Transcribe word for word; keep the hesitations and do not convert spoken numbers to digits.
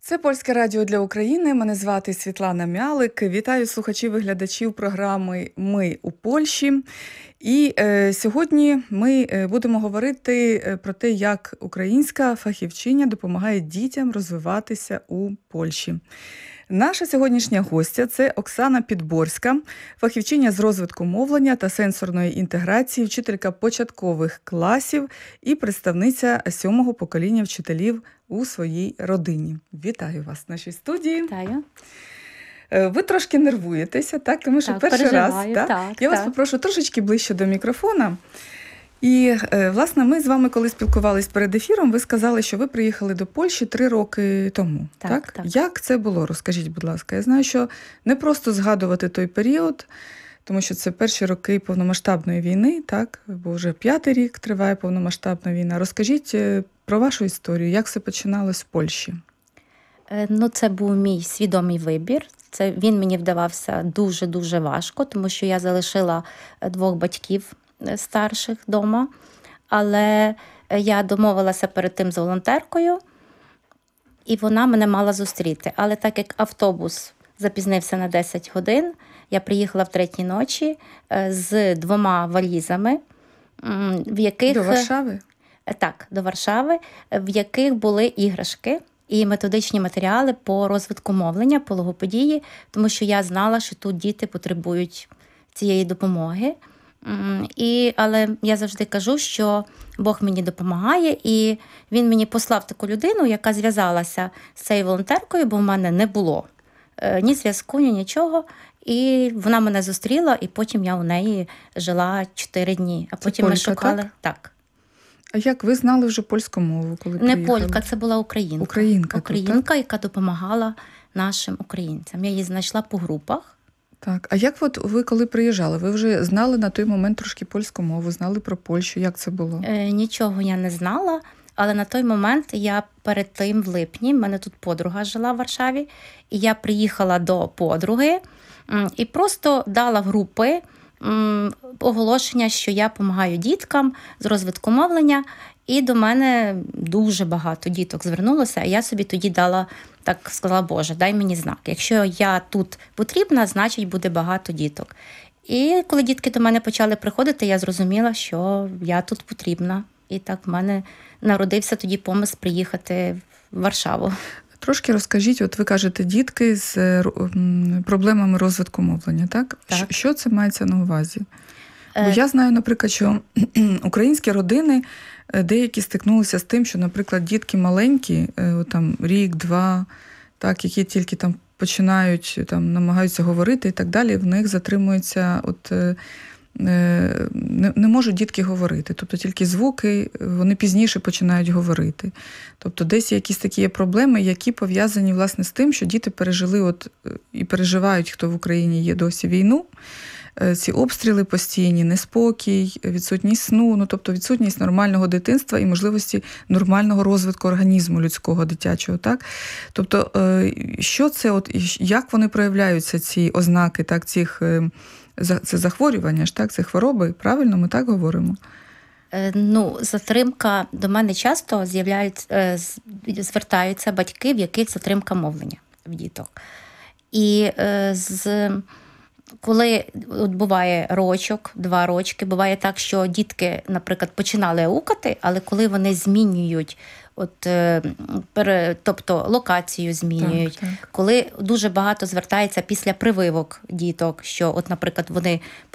Це Польське радіо для України. Мене звати Світлана Мялик. Вітаю слухачів і глядачів програми «Ми у Польщі». І е, сьогодні ми е, будемо говорити е, про те, як українська фахівчиня допомагає дітям розвиватися у Польщі. Наша сьогоднішня гостя – це Оксана Підборська, фахівчиня з розвитку мовлення та сенсорної інтеграції, вчителька початкових класів і представниця сьомого покоління вчителів у своїй родині. Вітаю вас в нашій студії. Вітаю. Ви трошки нервуєтеся, так? Тому що так, перший раз. Так? Так? Так, Я так. вас попрошу трошечки ближче до мікрофона. І, власне, ми з вами, коли спілкувались перед ефіром, ви сказали, що ви приїхали до Польщі три роки тому. Так, так? так. Як це було? Розкажіть, будь ласка. Я знаю, що не просто згадувати той період, тому що це перші роки повномасштабної війни, так? Бо вже п'ятий рік триває повномасштабна війна. Розкажіть про вашу історію, як все починалось в Польщі? Ну, це був мій свідомий вибір. Це, він мені вдавався дуже-дуже важко, тому що я залишила двох батьків старших вдома, але я домовилася перед тим з волонтеркою, і вона мене мала зустріти. Але так як автобус запізнився на десять годин, я приїхала в третій ночі з двома валізами, в яких... До Варшави? Так, до Варшави, в яких були іграшки і методичні матеріали по розвитку мовлення, по логопедії, тому що я знала, що тут діти потребують цієї допомоги. І, але я завжди кажу, що Бог мені допомагає, і він мені послав таку людину, яка зв'язалася з цією волонтеркою, бо в мене не було ні зв'язку, ні нічого. І вона мене зустріла, і потім я у неї жила чотири дні. А потім полька, ми шукали... Так? Так. А як ви знали вже польську мову, коли Не приїхали? полька, це була українка. Українка, Українка, тут, так? яка допомагала нашим українцям. Я її знайшла по групах. Так. А як от ви, коли приїжджали, ви вже знали на той момент трошки польську мову, знали про Польщу? Як це було? Е, нічого я не знала, але на той момент я перед тим в липні, в мене тут подруга жила в Варшаві, і я приїхала до подруги і просто дала в групи оголошення, що я допомагаю діткам з розвитку мовлення, і до мене дуже багато діток звернулося, і я собі тоді дала, так сказала, Боже, дай мені знак. Якщо я тут потрібна, значить буде багато діток. І коли дітки до мене почали приходити, я зрозуміла, що я тут потрібна. І так в мене народився тоді помисл приїхати в Варшаву. Трошки розкажіть, от ви кажете, дітки з проблемами розвитку мовлення, так? Так. Що це мається на увазі? Бо я знаю, наприклад, що українські родини деякі стикнулися з тим, що, наприклад, дітки маленькі, там рік, два, так, які тільки там починають, там намагаються говорити і так далі, в них затримується, от не, не можуть дітки говорити. Тобто тільки звуки, вони пізніше починають говорити. Тобто десь якісь такі є проблеми, які пов'язані, власне, з тим, що діти пережили от, і переживають, хто в Україні є досі війну, ці обстріли постійні, неспокій, відсутність сну, ну, тобто відсутність нормального дитинства і можливості нормального розвитку організму людського, дитячого, так? Тобто, що це, от, як вони проявляються, ці ознаки, так, цих, це захворювання, ж, так, це хвороби, правильно ми так говоримо? Ну, затримка, до мене часто з'являються, звертаються батьки, в яких затримка мовлення в діток. І з... Коли от буває рочок, два рочки, буває так, що дітки, наприклад, починали аукати, але коли вони змінюють, от, пере, тобто локацію змінюють, так, так. Коли дуже багато звертається після прививок діток, що, от, наприклад, вони